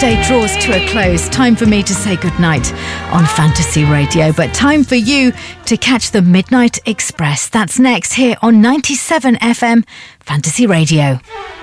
Day draws to a close. Time for me to say goodnight on Fantasy Radio, but time for you to catch the Midnight Express. That's next here on 97 FM Fantasy Radio.